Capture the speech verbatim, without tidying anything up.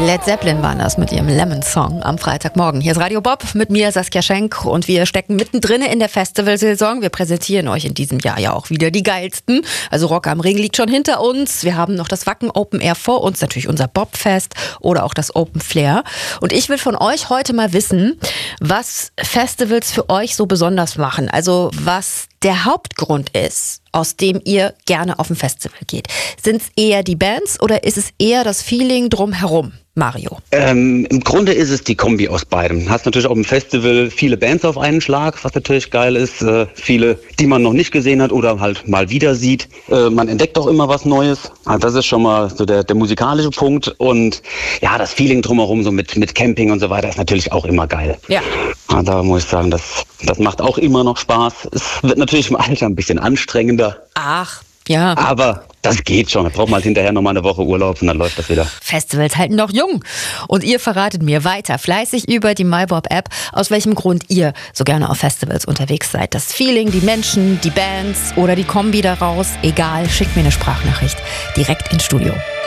Led Zeppelin waren das mit ihrem Lemon Song am Freitagmorgen. Hier ist Radio Bob mit mir, Saskia Schenk, und wir stecken mittendrin in der Festivalsaison. Wir präsentieren euch in diesem Jahr ja auch wieder die geilsten. Also Rock am Ring liegt schon hinter uns. Wir haben noch das Wacken Open Air vor uns, natürlich unser Bobfest oder auch das Open Flair. Und ich will von euch heute mal wissen, was Festivals für euch so besonders machen. Also was der Hauptgrund ist, aus dem ihr gerne auf ein Festival geht. Sind es eher die Bands oder ist es eher das Feeling drumherum? Mario? Ähm, Im Grunde ist es die Kombi aus beidem. Du hast natürlich auf dem Festival viele Bands auf einen Schlag, was natürlich geil ist. Äh, viele, die man noch nicht gesehen hat oder halt mal wieder sieht. Äh, man entdeckt auch immer was Neues. Also das ist schon mal so der, der musikalische Punkt. Und ja, das Feeling drumherum, so mit, mit Camping und so weiter, ist natürlich auch immer geil. Ja. Und da muss ich sagen, das, das macht auch immer noch Spaß. Es wird natürlich im Alter ein bisschen anstrengender. Ach, ja. Aber das geht schon. Da braucht man halt hinterher noch mal eine Woche Urlaub und dann läuft das wieder. Festivals halten noch jung. Und ihr verratet mir weiter fleißig über die MyBob-App, aus welchem Grund ihr so gerne auf Festivals unterwegs seid. Das Feeling, die Menschen, die Bands oder die Kombi daraus, egal, schickt mir eine Sprachnachricht direkt ins Studio.